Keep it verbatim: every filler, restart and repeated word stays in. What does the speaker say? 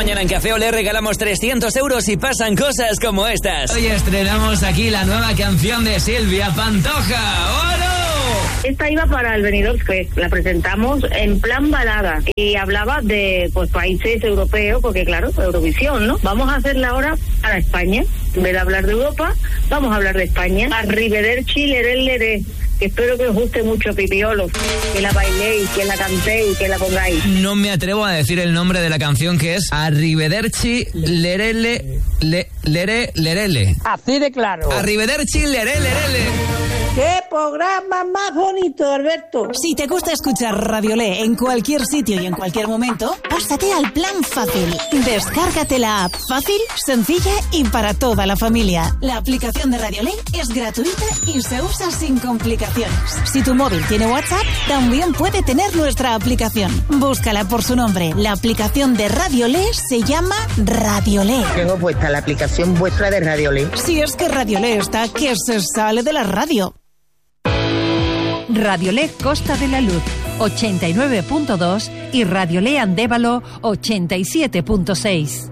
mañana en Café Olé regalamos trescientos euros y pasan cosas como estas. Hoy estrenamos aquí la nueva canción de Silvia Pantoja. ¡Oh, no! Esta iba para el Benidorm Fest, la presentamos en plan balada y hablaba de pues países europeos, porque claro, Eurovisión, ¿no? Vamos a hacerla ahora para España. En vez de hablar de Europa, vamos a hablar de España. Arrivederci, leré, leré. Espero que os guste mucho, pipiolos, que la bailéis, que la cantéis, que la pongáis. No me atrevo a decir el nombre de la canción, que es Arrivederci, lerele, le, lere, lerele. Así de claro. Arrivederci, lere, lerele. ¡Qué programa más bonito, Alberto! Si te gusta escuchar Radiolé en cualquier sitio y en cualquier momento, pásate al plan fácil. Descárgate la app fácil, sencilla y para toda la familia. La aplicación de Radiolé es gratuita y se usa sin complicaciones. Si tu móvil tiene WhatsApp, también puede tener nuestra aplicación. Búscala por su nombre. La aplicación de Radiolé se llama Radiolé. Tengo puesta la aplicación vuestra de Radiolé. Si es que Radiolé está que se sale de la radio. Radiolé Costa de la Luz ochenta y nueve punto dos y Radiolé Andévalo ochenta y siete punto seis.